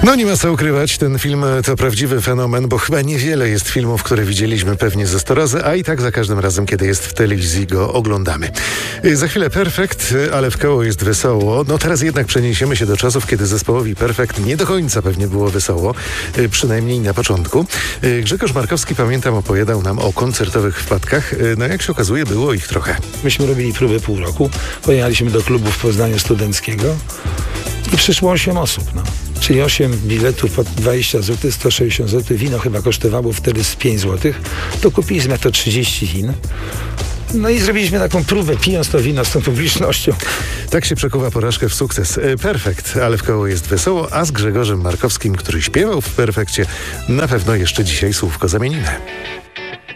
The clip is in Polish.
No nie ma co ukrywać, ten film to prawdziwy fenomen, bo chyba niewiele jest filmów, które widzieliśmy pewnie ze 100 razy, a i tak za każdym razem, kiedy jest w telewizji, go oglądamy. Za chwilę Perfekt, ale w koło jest wesoło. No teraz jednak przeniesiemy się do czasów, kiedy zespołowi Perfekt nie do końca pewnie było wesoło, przynajmniej na początku. Grzegorz Markowski, pamiętam, opowiadał nam o koncertowych wpadkach. No jak się okazuje, było ich trochę. Myśmy robili próbę pół roku, pojechaliśmy do klubu w Poznaniu Studenckiego i przyszło 8 osób, Czyli 8 biletów po 20 zł, 160 zł. Wino chyba kosztowało wtedy z 5 zł. To kupiliśmy to 30 win. No i zrobiliśmy taką próbę, pijąc to wino z tą publicznością. Tak się przekuwa porażkę w sukces. Perfekt, ale w koło jest wesoło, a z Grzegorzem Markowskim, który śpiewał w Perfekcie, na pewno jeszcze dzisiaj słówko zamienimy.